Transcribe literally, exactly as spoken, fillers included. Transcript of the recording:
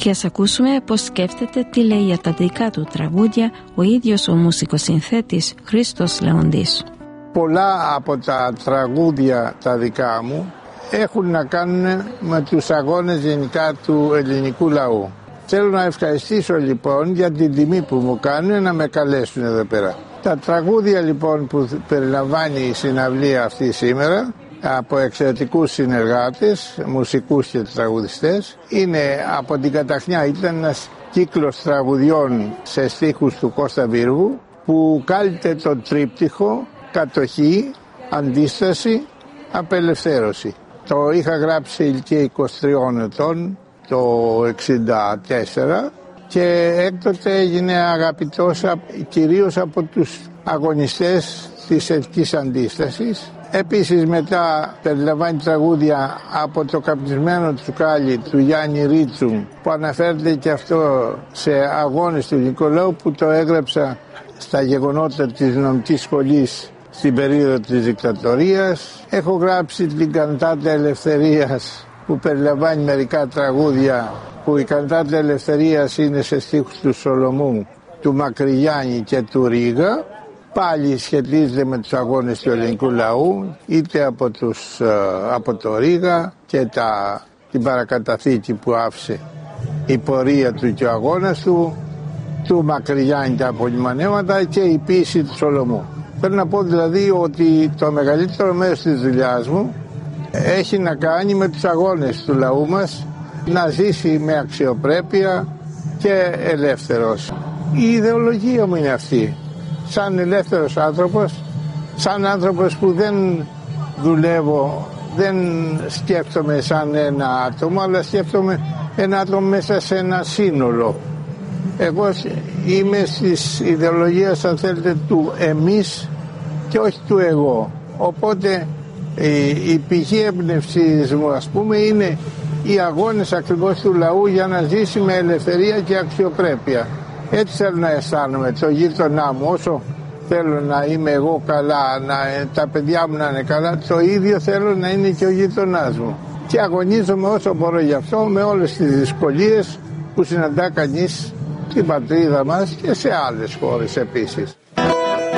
Και ας ακούσουμε πώς σκέφτεται τι λέει για τα δικά του τραγούδια ο ίδιος ο μουσικοσυνθέτης Χρήστος Λεοντής. Πολλά από τα τραγούδια τα δικά μου έχουν να κάνουν με τους αγώνες γενικά του ελληνικού λαού. Θέλω να ευχαριστήσω λοιπόν για την τιμή που μου κάνουν να με καλέσουν εδώ πέρα. Τα τραγούδια λοιπόν που περιλαμβάνει η συναυλία αυτή σήμερα από εξαιρετικούς συνεργάτες, μουσικούς και τραγουδιστές, είναι από την καταχνιά, ήταν ένας κύκλος τραγουδιών σε στίχους του Κώστα Βίργου που κάλυπτε το τρίπτυχο κατοχή, αντίσταση, απελευθέρωση. Το είχα γράψει ηλικία είκοσι τριών ετών το εξήντα τέσσερα και έκτοτε έγινε αγαπητός κυρίως από τους αγωνιστές της εθνικής αντίστασης. Επίσης μετά περιλαμβάνει τραγούδια από το καπνισμένο τσουκάλι του Γιάννη Ρίτσου που αναφέρεται και αυτό σε αγώνες του ελληνικού λαού που το έγραψα στα γεγονότα της νομικής σχολής στην περίοδο της δικτατορίας. Έχω γράψει την καντάτα ελευθερίας που περιλαμβάνει μερικά τραγούδια που η καντάτα ελευθερίας είναι σε στίχους του Σολομού, του Μακρυγιάννη και του Ρίγα. Πάλι σχετίζεται με τους αγώνες του ελληνικού λαού, είτε από, τους, από το Ρίγα και τα, την παρακαταθήκη που άφησε η πορεία του και ο αγώνας του, του Μακρυγιάννη τα απολυμανέματα και η ποίηση του Σολομού. Θέλω να πω δηλαδή ότι το μεγαλύτερο μέρος της δουλειάς μου έχει να κάνει με τους αγώνες του λαού μας να ζήσει με αξιοπρέπεια και ελεύθερος. Η ιδεολογία μου είναι αυτή. Σαν ελεύθερος άνθρωπος, σαν άνθρωπος που δεν δουλεύω, δεν σκέφτομαι σαν ένα άτομο, αλλά σκέφτομαι ένα άτομο μέσα σε ένα σύνολο. Εγώ είμαι στις ιδεολογίες, αν θέλετε, του εμείς και όχι του εγώ. Οπότε η, η πηγή έμπνευσης μου, ας πούμε, είναι οι αγώνες ακριβώς του λαού για να ζήσει με ελευθερία και αξιοπρέπεια. Έτσι θέλω να αισθάνομαι το γείτονά μου. Όσο θέλω να είμαι εγώ καλά, να, τα παιδιά μου να είναι καλά, το ίδιο θέλω να είναι και ο γείτονάς μου. Και αγωνίζομαι όσο μπορώ γι' αυτό, με όλες τις δυσκολίες που συναντά κανείς στην πατρίδα μας και σε άλλες χώρες επίσης.